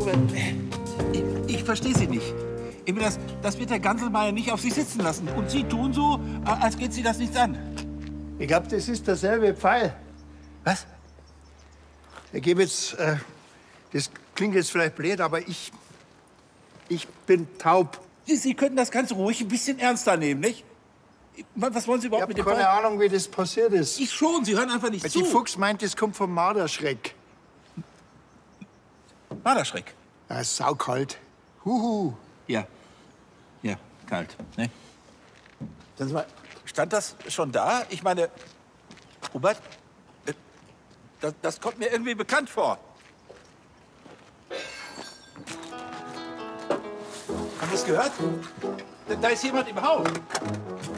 Ich verstehe Sie nicht. Ich meine, das wird der Ganselmeier nicht auf sich sitzen lassen. Und Sie tun so, als geht Sie das nichts an. Ich glaube, das ist derselbe Pfeil. Was? Ich gebe jetzt, das klingt jetzt vielleicht blöd, aber ich bin taub. Sie können das Ganze ruhig ein bisschen ernster nehmen, nicht? Was wollen Sie Ich überhaupt habe mit dem keine Pfeil? Ahnung, wie das passiert ist. Ich schon, Sie hören einfach nicht Die zu. Fuchs meint, das kommt vom Marderschreck. Marderschreck. Ja, ist saukalt. Huhu. Ja. Ja, kalt, ne? Sagen Sie mal, stand das schon da? Ich meine, Robert, das kommt mir irgendwie bekannt vor. Haben Sie es gehört? Da ist jemand im Haus.